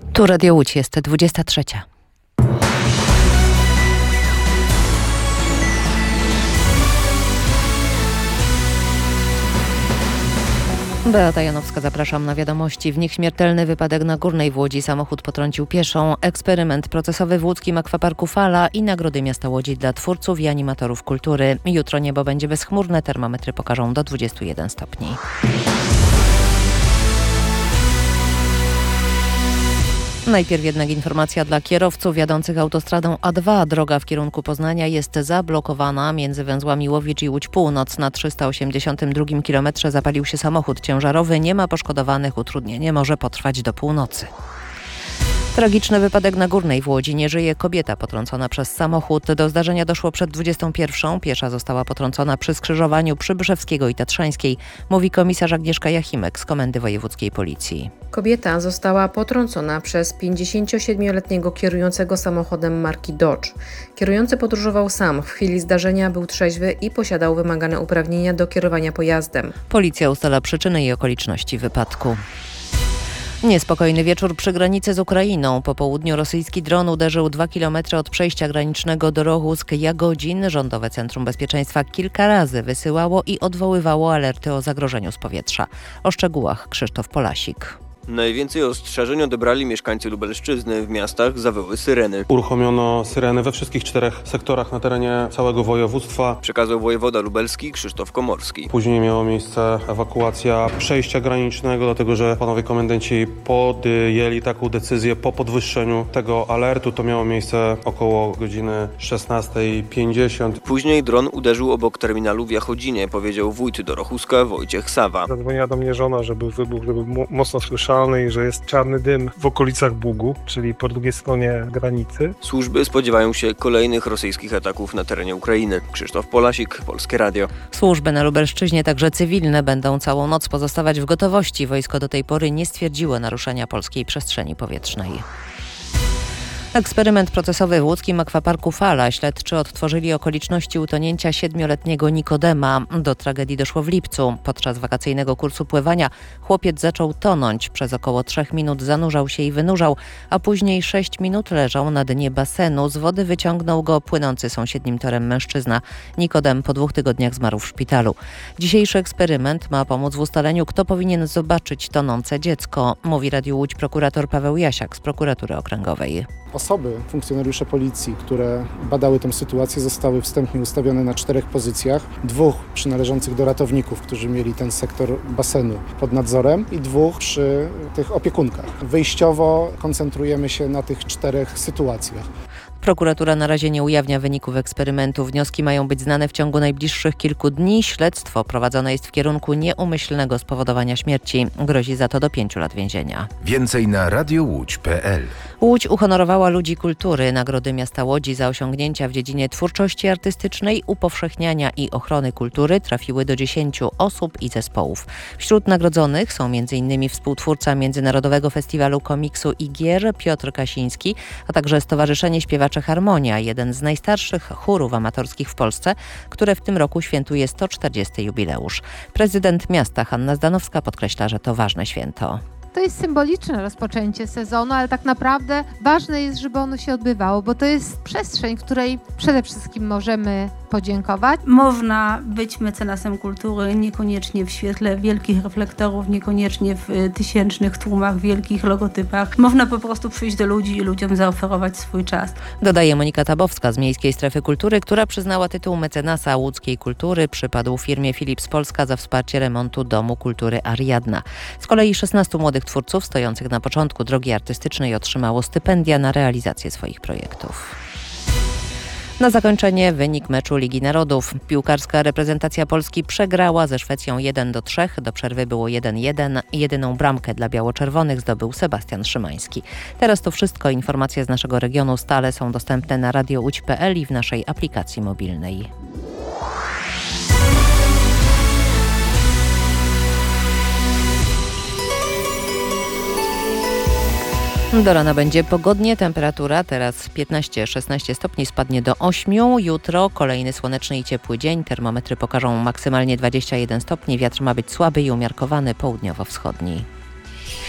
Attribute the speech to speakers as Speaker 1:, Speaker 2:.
Speaker 1: Tu Radio Łódź, jest 23. Beata Janowska, zapraszam na wiadomości. W nich śmiertelny wypadek na Górnej w Łodzi. Samochód potrącił pieszą. Eksperyment procesowy w łódzkim akwaparku Fala i nagrody miasta Łodzi dla twórców i animatorów kultury. Jutro niebo będzie bezchmurne, termometry pokażą do 21 stopni. Najpierw jednak informacja dla kierowców jadących autostradą A2. Droga w kierunku Poznania jest zablokowana między węzłami Łowicz i Łódź Północ. Na 382 kilometrze zapalił się samochód ciężarowy. Nie ma poszkodowanych. Utrudnienie może potrwać do północy. Tragiczny wypadek na Górnej w Łodzi. Nie żyje kobieta potrącona przez samochód. Do zdarzenia doszło przed 21. Piesza została potrącona przy skrzyżowaniu Przybyszewskiego i Tatrzańskiej, mówi komisarz Agnieszka Jachimek z Komendy Wojewódzkiej Policji.
Speaker 2: Kobieta została potrącona przez 57-letniego kierującego samochodem marki Dodge. Kierujący podróżował sam. W chwili zdarzenia był trzeźwy i posiadał wymagane uprawnienia do kierowania pojazdem.
Speaker 1: Policja ustala przyczyny i okoliczności wypadku. Niespokojny wieczór przy granicy z Ukrainą. Po południu rosyjski dron uderzył 2 km od przejścia granicznego do Rochusk-Jagodzin. Rządowe Centrum Bezpieczeństwa kilka razy wysyłało i odwoływało alerty o zagrożeniu z powietrza. O szczegółach Krzysztof Polasik.
Speaker 3: Najwięcej ostrzeżeń odebrali mieszkańcy Lubelszczyzny. W miastach zawyły syreny.
Speaker 4: Uruchomiono syreny we wszystkich 4 sektorach na terenie całego województwa.
Speaker 3: Przekazał wojewoda lubelski Krzysztof Komorski.
Speaker 4: Później miała miejsce ewakuacja przejścia granicznego, dlatego że panowie komendanci podjęli taką decyzję po podwyższeniu tego alertu. To miało miejsce około godziny 16:50.
Speaker 3: Później dron uderzył obok terminalu w Jachodzinie, powiedział wójt Dorochuska Wojciech Sawa.
Speaker 5: Zadzwoniła do mnie żona, że był wybuch, że był mocno słyszalny i że jest czarny dym w okolicach Bugu, czyli po drugiej stronie granicy.
Speaker 3: Służby spodziewają się kolejnych rosyjskich ataków na terenie Ukrainy. Krzysztof Polasik, Polskie Radio.
Speaker 1: Służby na Lubelszczyźnie, także cywilne, będą całą noc pozostawać w gotowości. Wojsko do tej pory nie stwierdziło naruszenia polskiej przestrzeni powietrznej. Eksperyment procesowy w łódzkim akwaparku Fala. Śledczy odtworzyli okoliczności utonięcia 7-letniego Nikodema. Do tragedii doszło w lipcu. Podczas wakacyjnego kursu pływania chłopiec zaczął tonąć. Przez około 3 minut zanurzał się i wynurzał, a później 6 minut leżał na dnie basenu. Z wody wyciągnął go płynący sąsiednim torem mężczyzna. Nikodem po 2 tygodniach zmarł w szpitalu. Dzisiejszy eksperyment ma pomóc w ustaleniu, kto powinien zobaczyć tonące dziecko, mówi Radiu Łódź prokurator Paweł Jasiak z prokuratury okręgowej.
Speaker 6: Osoby, funkcjonariusze policji, które badały tę sytuację, zostały wstępnie ustawione na 4 pozycjach. 2 przynależących do ratowników, którzy mieli ten sektor basenu pod nadzorem i 2 przy tych opiekunkach. Wyjściowo koncentrujemy się na tych 4 sytuacjach.
Speaker 1: Prokuratura na razie nie ujawnia wyników eksperymentu. Wnioski mają być znane w ciągu najbliższych kilku dni. Śledztwo prowadzone jest w kierunku nieumyślnego spowodowania śmierci. Grozi za to do 5 lat więzienia.
Speaker 7: Więcej na radiołódź.pl.
Speaker 1: Łódź uhonorowała ludzi kultury. Nagrody miasta Łodzi za osiągnięcia w dziedzinie twórczości artystycznej, upowszechniania i ochrony kultury trafiły do 10 osób i zespołów. Wśród nagrodzonych są m.in. współtwórca Międzynarodowego Festiwalu Komiksu i Gier Piotr Kasiński, a także Stowarzyszenie Śpiewaczy Harmonia, jeden z najstarszych chórów amatorskich w Polsce, które w tym roku świętuje 140. jubileusz. Prezydent miasta Hanna Zdanowska podkreśla, że to ważne święto.
Speaker 8: To jest symboliczne rozpoczęcie sezonu, ale tak naprawdę ważne jest, żeby ono się odbywało, bo to jest przestrzeń, w której przede wszystkim możemy podziękować.
Speaker 9: Można być mecenasem kultury niekoniecznie w świetle wielkich reflektorów, niekoniecznie w tysięcznych tłumach, wielkich logotypach. Można po prostu przyjść do ludzi i ludziom zaoferować swój czas.
Speaker 1: Dodaje Monika Tabowska z Miejskiej Strefy Kultury, która przyznała tytuł mecenasa łódzkiej kultury. Przypadł firmie Philips Polska za wsparcie remontu Domu Kultury Ariadna. Z kolei 16 młodych twórców stojących na początku drogi artystycznej otrzymało stypendia na realizację swoich projektów. Na zakończenie wynik meczu Ligi Narodów. Piłkarska reprezentacja Polski przegrała ze Szwecją 1-3. Do przerwy było 1-1. Jedyną bramkę dla biało-czerwonych zdobył Sebastian Szymański. Teraz to wszystko. Informacje z naszego regionu stale są dostępne na radiołódź.pl i w naszej aplikacji mobilnej. Do rana będzie pogodnie, temperatura teraz 15-16 stopni, spadnie do 8. Jutro kolejny słoneczny i ciepły dzień, termometry pokażą maksymalnie 21 stopni, wiatr ma być słaby i umiarkowany południowo-wschodni.